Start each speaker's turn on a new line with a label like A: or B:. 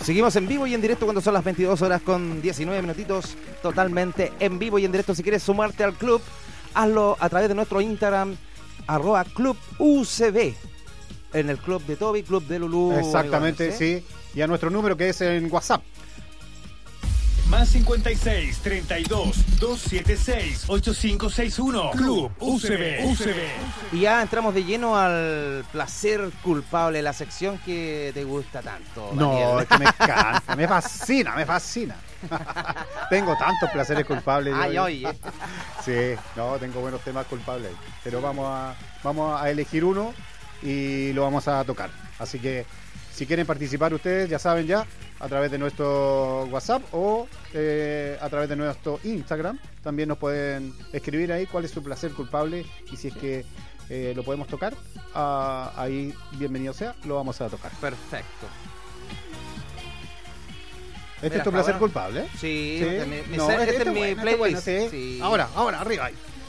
A: Seguimos en vivo y en directo cuando son las 22 horas con 19 minutitos, totalmente en vivo y en directo. Si quieres sumarte al club, hazlo a través de nuestro Instagram, @clubucb, en el club de Toby, club de Lulú.
B: Exactamente, sí. Y a nuestro número que es en WhatsApp.
C: Más 56 32 276 8561. Club UCB.
A: Y ya entramos de lleno al placer culpable, la sección que te gusta tanto, Daniel.
B: No, es que me encanta, me fascina. Tengo tantos placeres culpables.
A: Ay, oye.
B: Sí, no, tengo buenos temas culpables. Pero vamos a elegir uno y lo vamos a tocar. Así que si quieren participar ustedes, ya saben ya, a través de nuestro WhatsApp o a través de nuestro Instagram. También nos pueden escribir ahí cuál es su placer culpable y si es que lo podemos tocar, ahí bienvenido sea, lo vamos a tocar.
A: Perfecto.
B: ¿Este es tu placer culpable?
A: Sí,
B: ¿Sí?
A: este es mi
B: No,
A: playlist.
B: este es mi playlist.
A: Sí.
B: Ahora, arriba ahí.